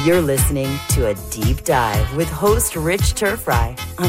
You're listening to A Deep Dive with host Rich Turfry on